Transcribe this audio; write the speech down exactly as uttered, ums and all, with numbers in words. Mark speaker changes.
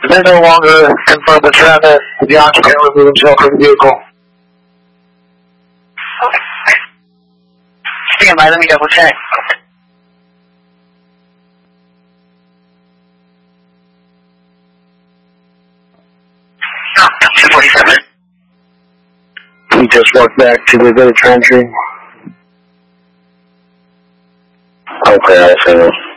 Speaker 1: They no longer confirm the trend that the occupant removed himself from the vehicle.
Speaker 2: Stand by, let me double check. two forty-seven.
Speaker 1: He just walked back to the village entry.
Speaker 3: Okay, I see.